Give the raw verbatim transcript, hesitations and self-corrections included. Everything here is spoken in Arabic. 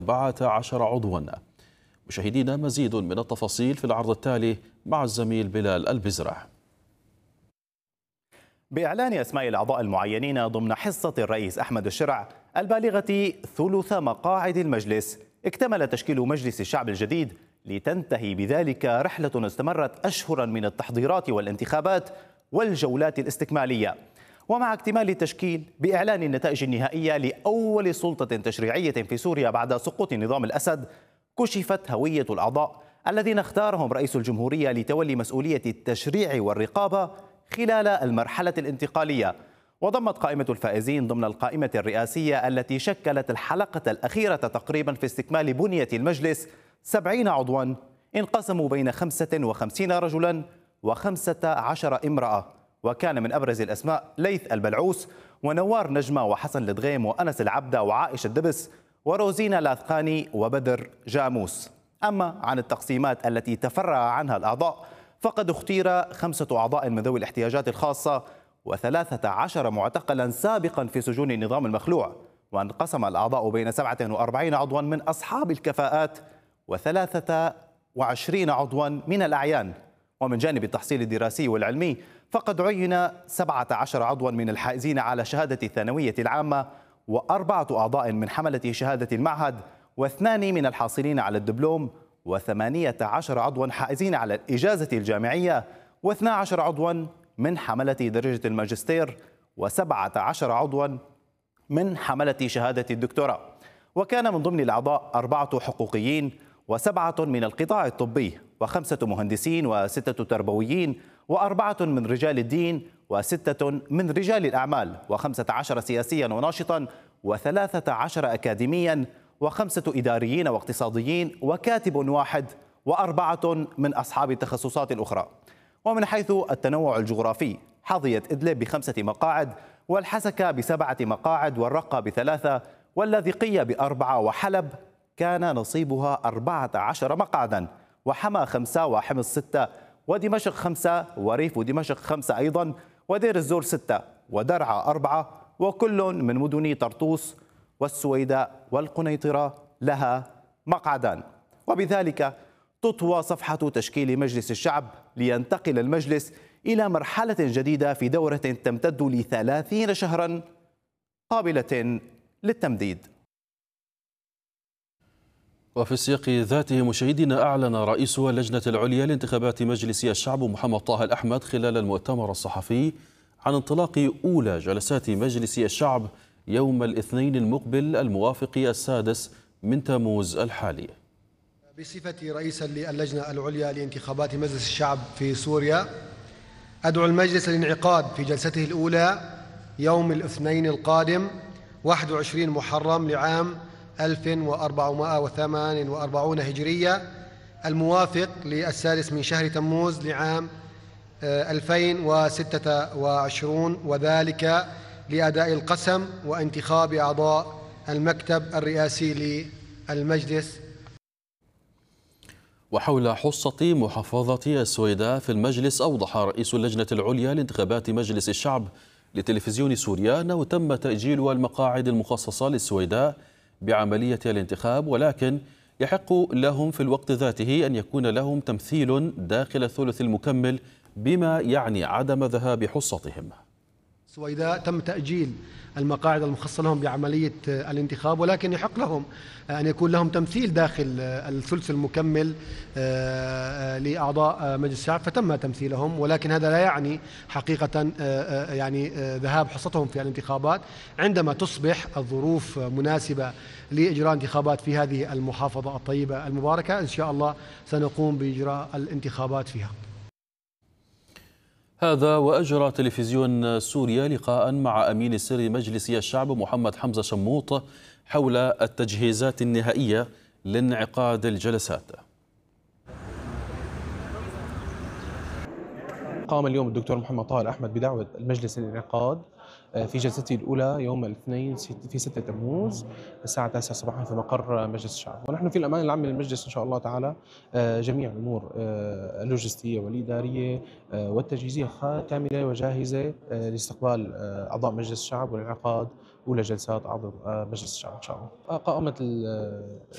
أربعة عشر عضوا. مشاهدينا مزيد من التفاصيل في العرض التالي مع الزميل بلال البزرع. بإعلان أسماء الأعضاء المعينين ضمن حصة الرئيس أحمد الشرع البالغة ثلث مقاعد المجلس، اكتمل تشكيل مجلس الشعب الجديد لتنتهي بذلك رحلة استمرت أشهرا من التحضيرات والانتخابات والجولات الاستكمالية. ومع اكتمال التشكيل بإعلان النتائج النهائية لأول سلطة تشريعية في سوريا بعد سقوط نظام الأسد، كشفت هوية الأعضاء الذين اختارهم رئيس الجمهورية لتولي مسؤولية التشريع والرقابة خلال المرحلة الانتقالية. وضمت قائمة الفائزين ضمن القائمة الرئاسية التي شكلت الحلقة الأخيرة تقريبا في استكمال بنية المجلس سبعين عضوا انقسموا بين خمسة وخمسين رجلا وخمسة عشر امرأة. وكان من أبرز الأسماء ليث البلعوس ونوار نجمة وحسن لدغيم وأنس العبدة وعائشة الدبس وروزينا لاثقاني وبدر جاموس. أما عن التقسيمات التي تفرع عنها الأعضاء فقد اختير خمسة أعضاء من ذوي الاحتياجات الخاصة وثلاثة عشر معتقلا سابقا في سجون النظام المخلوع. وانقسم الأعضاء بين سبعة وأربعين عضوا من أصحاب الكفاءات وثلاثة وعشرين عضوا من الأعيان. ومن جانب التحصيل الدراسي والعلمي فقد عين سبعة عشر عضوا من الحائزين على شهادة الثانوية العامة وأربعة أعضاء من حملة شهادة المعهد واثنان من الحاصلين على الدبلوم وثمانية عشر عضوا حائزين على الإجازة الجامعية واثنا عشر عضوا من حملة درجة الماجستير وسبعة عشر عضوا من حملة شهادة الدكتوراه. وكان من ضمن الأعضاء أربعة حقوقيين وسبعة من القطاع الطبي وخمسة مهندسين وستة تربويين وأربعة من رجال الدين وستة من رجال الأعمال وخمسة عشر سياسيا وناشطا وثلاثة عشر أكاديميا وخمسة إداريين واقتصاديين وكاتب واحد وأربعة من أصحاب التخصصات الأخرى. ومن حيث التنوع الجغرافي حظيت إدلب بخمسة مقاعد والحسكة بسبعة مقاعد والرقة بثلاثة واللاذقية بأربعة وحلب كان نصيبها أربعة عشر مقعدا وحما خمسة وحمص ستة ودمشق خمسة وريف دمشق خمسة أيضا ودير الزور ستة ودرعا أربعة وكل من مدن طرطوس والسويداء والقنيطرة لها مقعدان. وبذلك تطوى صفحة تشكيل مجلس الشعب لينتقل المجلس إلى مرحلة جديدة في دورة تمتد لثلاثين شهرا قابلة للتمديد. وفي السياق ذاته مشاهدينا أعلن رئيس اللجنة العليا لانتخابات مجلس الشعب محمد طه الأحمد خلال المؤتمر الصحفي عن انطلاق أولى جلسات مجلس الشعب يوم الاثنين المقبل الموافق السادس من تموز الحالي. بصفتي رئيسا للجنة العليا لانتخابات مجلس الشعب في سوريا أدعو المجلس للانعقاد في جلسته الأولى يوم الاثنين القادم واحد وعشرين محرم لعام ألف وأربعمائة وثمانية وأربعين هجرية الموافق للسادس من شهر تموز لعام ألفين وستة وعشرين، وذلك لأداء القسم وانتخاب أعضاء المكتب الرئاسي للمجلس. وحول حصة محافظة السويداء في المجلس أوضح رئيس اللجنة العليا لانتخابات مجلس الشعب لتلفزيون سوريا أنه تم تأجيل المقاعد المخصصة للسويداء بعملية الانتخاب، ولكن يحق لهم في الوقت ذاته أن يكون لهم تمثيل داخل الثلث المكمل بما يعني عدم ذهاب حصتهم. السويداء تم تأجيل المقاعد المخصصة لهم بعملية الانتخاب، ولكن يحق لهم أن يكون لهم تمثيل داخل الثلث المكمل لأعضاء مجلس الشعب، فتم تمثيلهم، ولكن هذا لا يعني حقيقة يعني ذهاب حصتهم في الانتخابات. عندما تصبح الظروف مناسبة لإجراء انتخابات في هذه المحافظة الطيبة المباركة إن شاء الله سنقوم بإجراء الانتخابات فيها. هذا وأجرى تلفزيون سوريا لقاء مع أمين سر مجلس الشعب محمد حمزة شموط حول التجهيزات النهائية لانعقاد الجلسات. قام اليوم الدكتور محمد طه الأحمد بدعوة المجلس للانعقاد في جلسته الأولى يوم الاثنين في ستة تموز الساعة التاسعة صباحا في مقر مجلس الشعب، ونحن في الأمان العام للمجلس إن شاء الله تعالى جميع الأمور اللوجستية والإدارية والتجهيزية كاملة وجاهزة لاستقبال أعضاء مجلس الشعب والانعقاد أولى جلسات أعضاء مجلس الشعب إن شاء الله. قامت